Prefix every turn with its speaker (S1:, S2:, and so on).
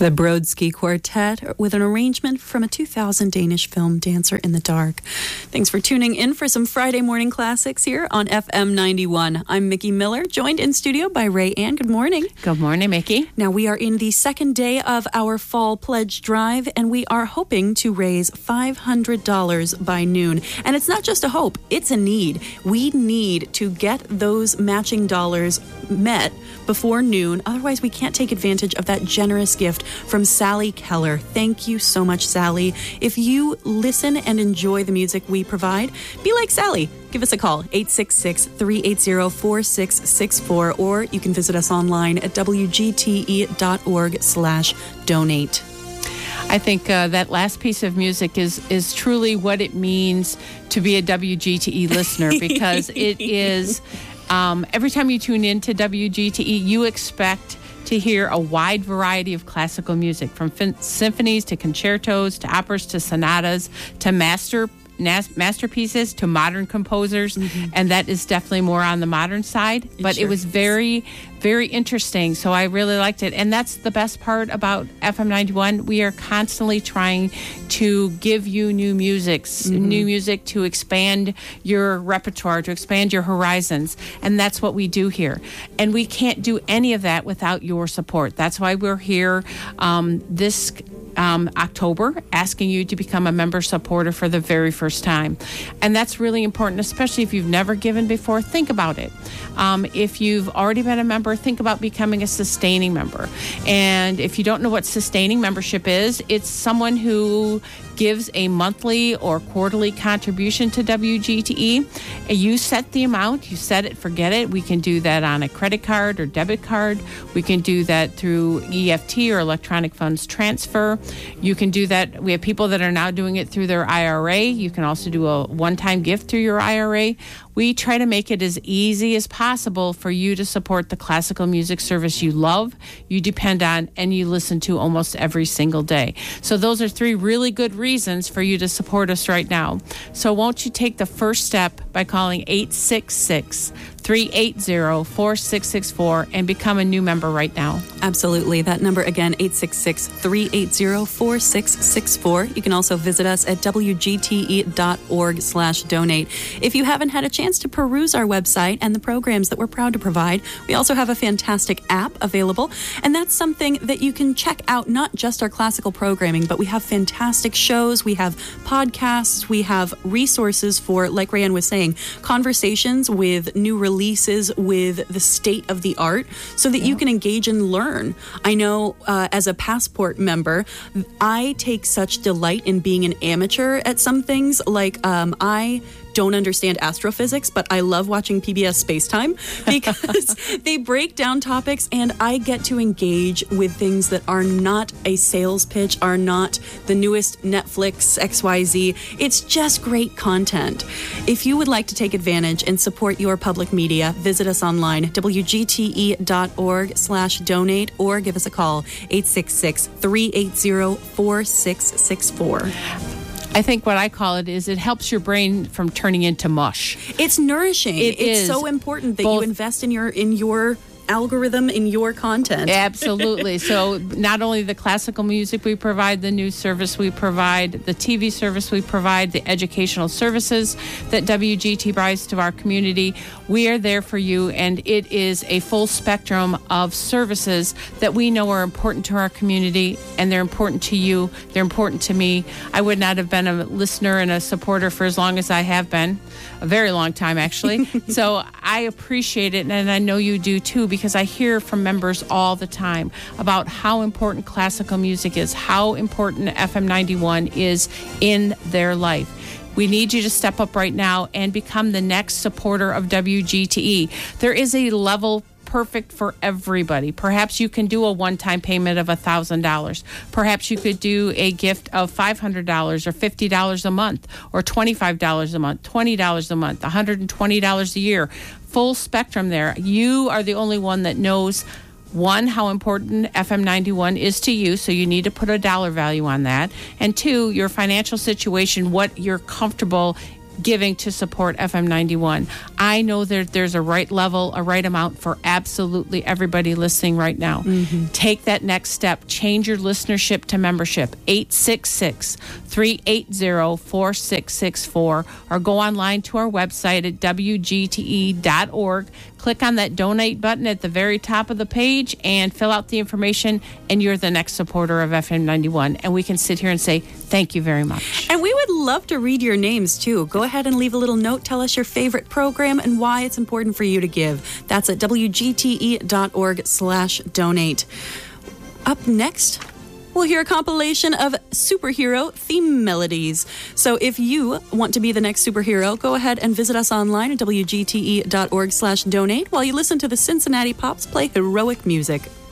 S1: The Brodsky Quartet with an arrangement from a 2000 Danish film, Dancer in the Dark. Thanks for tuning in for some Friday morning classics here on FM 91. I'm Mickey Miller, joined in studio by Ray Ann. Good morning.
S2: Good morning, Mickey.
S1: Now, we are in the second day of our fall pledge drive, and we are hoping to raise $500 by noon. And it's not just a hope, it's a need. We need to get those matching dollars met before noon. Otherwise, we can't take advantage of that generous gift from Sally Keller. Thank you so much, Sally. If you listen and enjoy the music we provide, be like Sally. Give us a call, 866-380-4664, or you can visit us online at wgte.org/donate.
S2: I think that last piece of music is truly what it means to be a WGTE listener, because it is... every time you tune in to WGTE, you expect to hear a wide variety of classical music, from symphonies to concertos to operas to sonatas to masterpieces to modern composers, and that is definitely more on the modern side. But it was very, very interesting, so I really liked it. And that's the best part about FM 91. We are constantly trying to give you new music to expand your repertoire, to expand your horizons, and that's what we do here. And we can't do any of that without your support. That's why we're here this October, asking you to become a member supporter for the very first time. And that's really important, especially if you've never given before. Think about it. If you've already been a member, think about becoming a sustaining member. And if you don't know what sustaining membership is, it's someone who gives a monthly or quarterly contribution to WGTE. You set the amount, you set it, forget it. We can do that on a credit card or debit card. We can do that through EFT or electronic funds transfer. You can do that. We have people that are now doing it through their IRA. You can also do a one-time gift through your IRA. We try to make it as easy as possible for you to support the classical music service you love, you depend on, and you listen to almost every single day. So those are three really good reasons for you to support us right now. So won't you take the first step by calling 866-380-4664 and become a new member right now?
S1: Absolutely. That number again, 866-380-4664. You can also visit us at wgte.org/donate. If you haven't had a chance to peruse our website and the programs that we're proud to provide, we also have a fantastic app available, and that's something that you can check out, not just our classical programming, but we have fantastic shows, we have podcasts, we have resources for, like Rayanne was saying, conversations with new releases, with the state of the art, so that you can engage and learn. I know as a Passport member, I take such delight in being an amateur at some things. Like I don't understand astrophysics, but I love watching PBS Spacetime because they break down topics and I get to engage with things that are not a sales pitch, are not the newest Netflix XYZ. It's just great content. If you would like to take advantage and support your public media, visit us online, wgte.org/donate, or give us a call, 866-380-4664.
S2: I think what I call it is it helps your brain from turning into mush.
S1: It's nourishing. It's so important that you invest in your algorithm, in your content.
S2: Absolutely. So not only the classical music we provide, the news service we provide, the TV service we provide, the educational services that WGT provides to our community, we are there for you, and it is a full spectrum of services that we know are important to our community, and they're important to you. They're important to me. I would not have been a listener and a supporter for as long as I have been, a very long time actually. So I appreciate it, and I know you do too, because I hear from members all the time about how important classical music is, how important FM 91 is in their life. We need you to step up right now and become the next supporter of WGTE. There is a level perfect for everybody. Perhaps you can do a one-time payment of $1,000. Perhaps you could do a gift of $500 or $50 a month, or $25 a month, $20 a month, $120 a year. Full spectrum there. You are the only one that knows, one, how important FM 91 is to you, so you need to put a dollar value on that. And two, your financial situation, what you're comfortable giving to support FM 91. I know there's a right level, a right amount for absolutely everybody listening right now. Take that next step. Change your listenership to membership. 866-380-4664, or go online to our website at wgte.org. Click on that donate button at the very top of the page and fill out the information, and you're the next supporter of FM 91. And we can sit here and say, thank you very much.
S1: And we would love to read your names, too. Go ahead and leave a little note. Tell us your favorite program and why it's important for you to give. That's at wgte.org/donate. Up next, we'll hear a compilation of superhero theme melodies. So if you want to be the next superhero, go ahead and visit us online at wgte.org/donate while you listen to the Cincinnati Pops play heroic music.